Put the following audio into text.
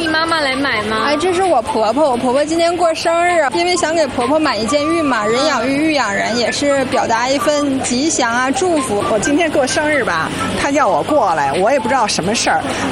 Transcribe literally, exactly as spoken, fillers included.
妈妈来买吗？ 哎，这是我婆婆，我婆婆今天过生日，因为想给婆婆买一件玉嘛，人养玉，玉养人，也是表达一份吉祥啊祝福。 我今天过生日吧，她叫我过来，我也不知道什么事儿，